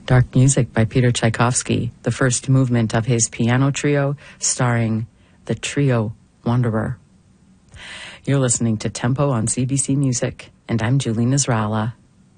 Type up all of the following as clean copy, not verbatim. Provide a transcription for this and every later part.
Dark Music by Peter Tchaikovsky, the first movement of his piano trio starring the trio Wanderer. You're listening to Tempo on CBC Music, and I'm Julie Nasrallah.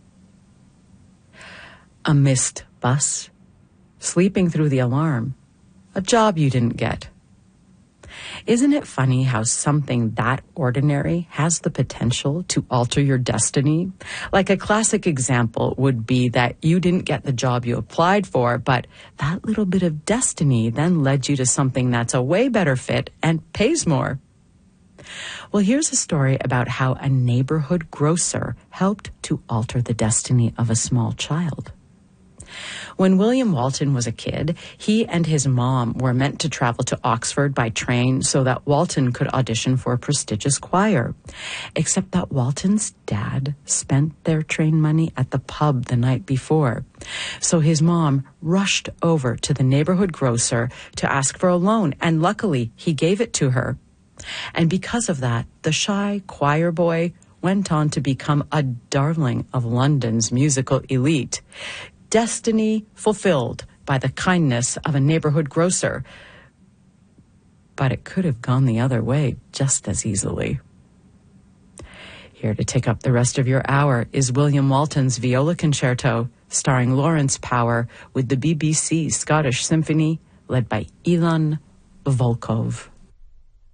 A missed bus, sleeping through the alarm, a job you didn't get. Isn't it funny how something that ordinary has the potential to alter your destiny? Like a classic example would be that you didn't get the job you applied for, but that little bit of destiny then led you to something that's a way better fit and pays more. Well, here's a story about how a neighborhood grocer helped to alter the destiny of a small child. When William Walton was a kid, he and his mom were meant to travel to Oxford by train so that Walton could audition for a prestigious choir. Except that Walton's dad spent their train money at the pub the night before. So his mom rushed over to the neighborhood grocer to ask for a loan, and luckily he gave it to her. And because of that, the shy choir boy went on to become a darling of London's musical elite. Destiny fulfilled by the kindness of a neighborhood grocer. But it could have gone the other way just as easily. Here to take up the rest of your hour is William Walton's Viola Concerto, starring Lawrence Power with the BBC Scottish Symphony, led by Ilan Volkov.